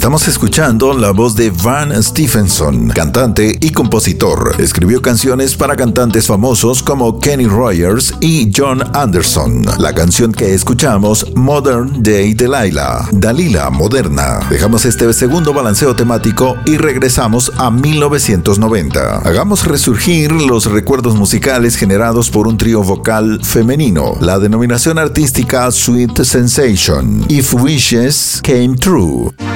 Estamos escuchando la voz de Van Stephenson, cantante y compositor. Escribió canciones para cantantes famosos como Kenny Rogers y John Anderson. La canción que escuchamos, Modern Day Delilah, Dalila moderna. Dejamos este segundo balanceo temático y regresamos a 1990. Hagamos resurgir los recuerdos musicales generados por un trío vocal femenino. La denominación artística Sweet Sensation, If Wishes Came True.